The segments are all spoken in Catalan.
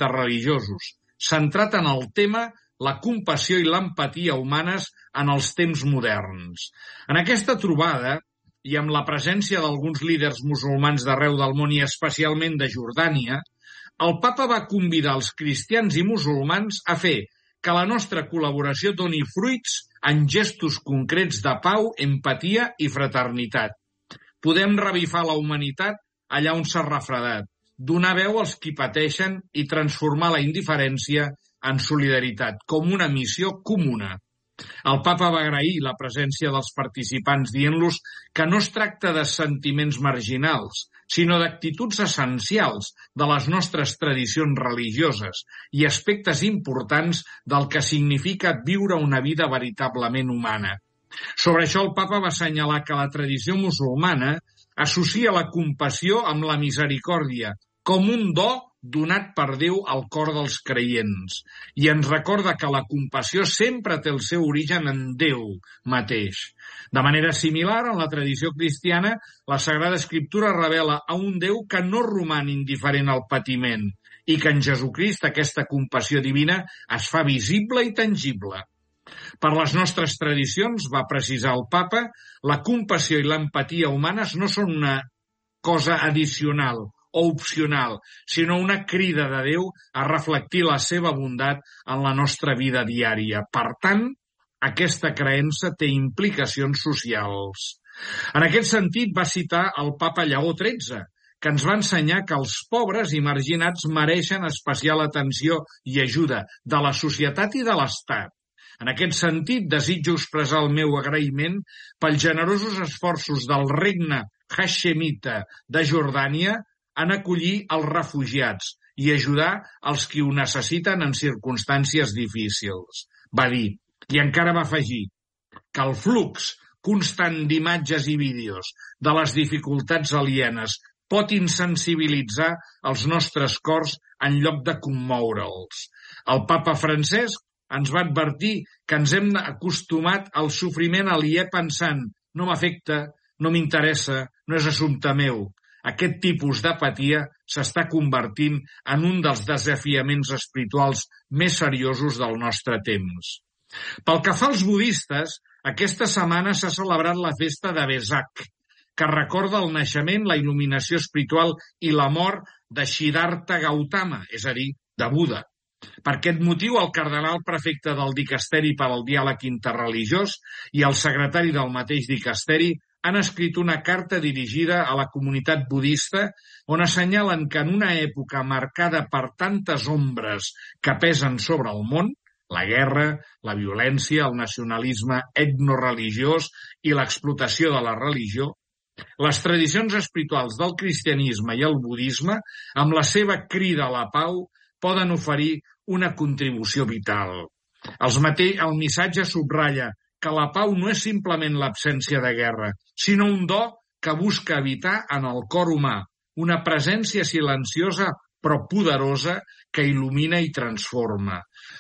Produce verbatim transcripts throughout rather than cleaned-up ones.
interreligiosos, centrat en el tema la compassió i l'empatia humanes en els temps moderns. En aquesta trobada, i amb la presència d'alguns líders musulmans d'arreu del món i especialment de Jordània, el papa va convidar els cristians i musulmans a fer que la nostra col·laboració doni fruits en gestos concrets de pau, empatia i fraternitat. Podem revifar la humanitat allà on s'ha refredat, donar veu als qui pateixen i transformar la indiferència en solidaritat, com una missió comuna. El papa va agrair la presència dels participants dient-los que no es tracta de sentiments marginals, sinó d'actituds essencials de les nostres tradicions religioses i aspectes importants del que significa viure una vida veritablement humana. Sobre això el papa va assenyalar que la tradició musulmana associa la compassió amb la misericòrdia com un do donat per Déu al cor dels creients, i ens recorda que la compassió sempre té el seu origen en Déu mateix. De manera similar, en la tradició cristiana, la Sagrada Escriptura revela a un Déu que no roman indiferent al patiment i que en Jesucrist aquesta compassió divina es fa visible i tangible. Per les nostres tradicions, va precisar el papa, la compassió i l'empatia humanes no són una cosa addicional o opcional, sinó una crida de Déu a reflectir la seva bondat en la nostra vida diària. Per tant, aquesta creença té implicacions socials. En aquest sentit, va citar el papa Lleó tretze, que ens va ensenyar que els pobres i marginats mereixen especial atenció i ajuda de la societat i de l'Estat. En aquest sentit, desitjo expressar el meu agraïment pels generosos esforços del regne Hashemita de Jordània en acollir els refugiats i ajudar els qui ho necessiten en circumstàncies difícils. Va dir, i encara va afegir, que el flux constant d'imatges i vídeos de les dificultats alienes pot insensibilitzar els nostres cors en lloc de commoure'ls. El papa Francesc ens va advertir que ens hem acostumat al sofriment aliè pensant no m'afecta, no m'interessa, no és assumpte meu. Aquest tipus d'apatia s'està convertint en un dels desafiaments espirituals més seriosos del nostre temps. Pel que fa als budistes, aquesta setmana s'ha celebrat la festa de Vesak, que recorda el naixement, la il·luminació espiritual i la mort de Siddhartha Gautama, és a dir, de Buda. Per aquest motiu, el cardenal prefecte del Dicasteri per al Diàleg Interreligiós i el secretari del mateix Dicasteri han escrit una carta dirigida a la comunitat budista on assenyalen que en una època marcada per tantes ombres que pesen sobre el món, la guerra, la violència, el nacionalisme etnoreligiós i l'explotació de la religió, les tradicions espirituals del cristianisme i el budisme, amb la seva crida a la pau, poden oferir una contribució vital. Els mate- el missatge subratlla que la pau no és simplement l'absència de guerra, sinó un do que busca evitar en el cor humà una presència silenciosa però poderosa que il·lumina i transforma.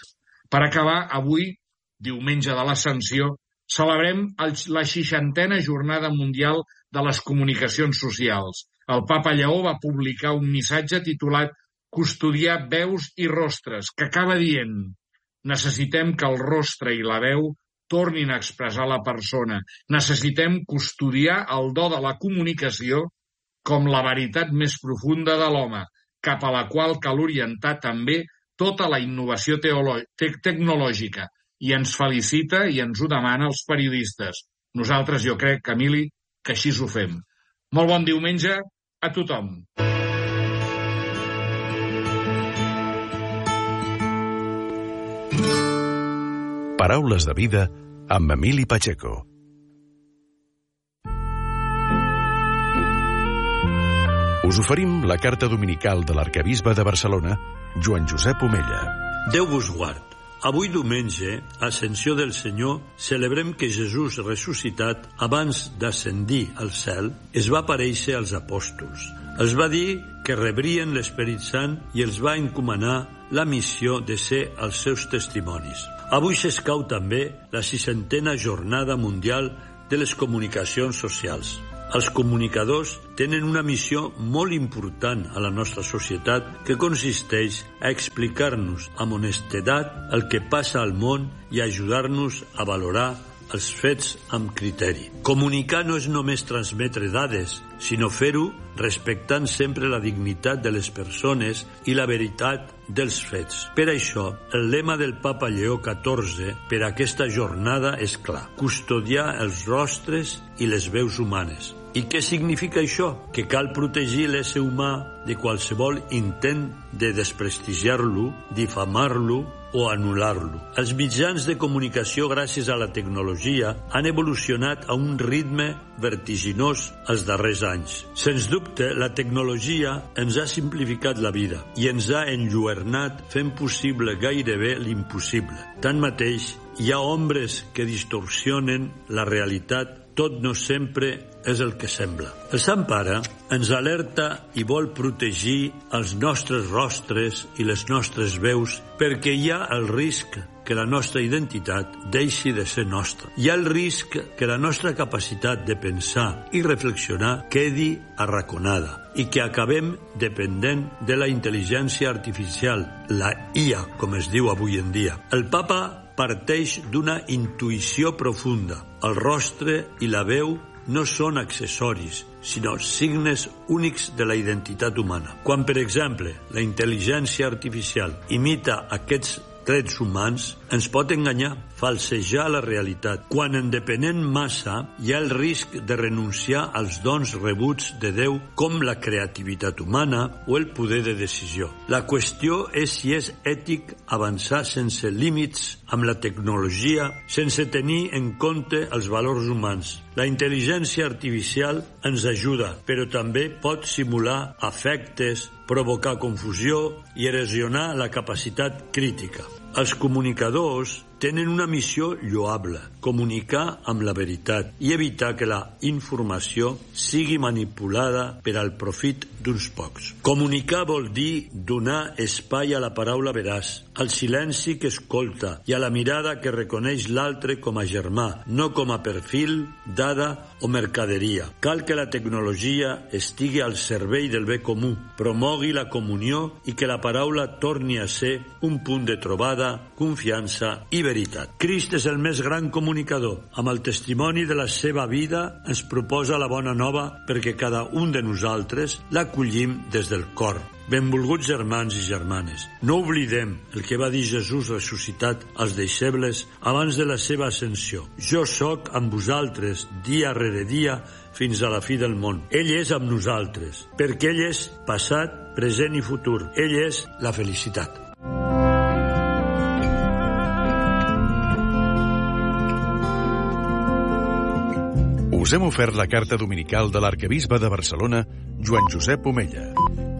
Per acabar, avui, diumenge de l'Ascensió, celebrem la seixantena Jornada Mundial de les Comunicacions Socials. El papa Lleó va publicar un missatge titulat Custodiar veus i rostres, que acaba dient necessitem que el rostre i la veu tornin a expressar la persona. Necessitem custodiar el do de la comunicació com la veritat més profunda de l'home, cap a la qual cal orientar també tota la innovació te- tecnològica. I ens felicita i ens ho demana els periodistes. Nosaltres, jo crec, Camili, que així ho fem. Molt bon diumenge a tothom. Paraules de vida amb Emili Pacheco. Us oferim la carta dominical de l'arquebisbe de Barcelona, Joan Josep Omella. Déu vos guard. Avui diumenge, Ascensió del Senyor, celebrem que Jesús ressuscitat, abans d'ascendir al cel, es va aparèixer als apòstols. Els va dir que rebrien l'Esperit Sant i els va encomanar la missió de ser els seus testimonis. Avui s'escau també la seixantena Jornada Mundial de les Comunicacions Socials. Els comunicadors tenen una missió molt important a la nostra societat que consisteix a explicar-nos amb honestedat el que passa al món i a ajudar-nos a valorar els fets amb criteri. Comunicar no és només transmetre dades, sinó fer-ho respectant sempre la dignitat de les persones i la veritat dels fets. Per això, el lema del papa Lleó catorze per a aquesta jornada és clar: custodiar els rostres i les veus humanes. I què significa això? Que cal protegir l'ésser humà de qualsevol intent de desprestigiar-lo, difamar-lo o anul·lar-lo. Els mitjans de comunicació, gràcies a la tecnologia, han evolucionat a un ritme vertiginós els darrers anys. Sens dubte, la tecnologia ens ha simplificat la vida i ens ha enlluernat fent possible gairebé l'impossible. Tanmateix, hi ha ombres que distorsionen la realitat. Tot no sempre és el que sembla. El Sant Pare ens alerta i vol protegir els nostres rostres i les nostres veus perquè hi ha el risc que la nostra identitat deixi de ser nostra. Hi ha el risc que la nostra capacitat de pensar i reflexionar quedi arraconada i que acabem dependent de la intel·ligència artificial, la I A, com es diu avui en dia. El Papa parteix d'una intuïció profunda. El rostre i la veu no són accessoris, sinó signes únics de la identitat humana. Quan, per exemple, la intel·ligència artificial imita aquests trets humans, ens pot enganyar, falsejar la realitat. Quan en depenem massa, hi ha el risc de renunciar als dons rebuts de Déu, com la creativitat humana o el poder de decisió. La qüestió és si és ètic avançar sense límits amb la tecnologia, sense tenir en compte els valors humans. La intel·ligència artificial ens ajuda, però també pot simular afectes, provocar confusió i erosionar la capacitat crítica. Els comunicadors tenen una missió lloable: comunicar amb la veritat i evitar que la informació sigui manipulada per al profit d'uns pocs. Comunicar vol dir donar espai a la paraula veraç, al silenci que escolta i a la mirada que reconeix l'altre com a germà, no com a perfil, dada o mercaderia. Cal que la tecnologia estigui al servei del bé comú, promogui la comunió i que la paraula torni a ser un punt de trobada, confiança i veritat. Crist és el més gran comunicador. Amb el testimoni de la seva vida ens proposa la bona nova perquè cada un de nosaltres l'acollim des del cor. Benvolguts germans i germanes, no oblidem el que va dir Jesús ressuscitat als deixebles abans de la seva ascensió. Jo sóc amb vosaltres dia rere dia fins a la fi del món. Ell és amb nosaltres, perquè ell és passat, present i futur. Ell és la felicitat. Us hem ofert la carta dominical de l'arquebisbe de Barcelona, Joan Josep Omella.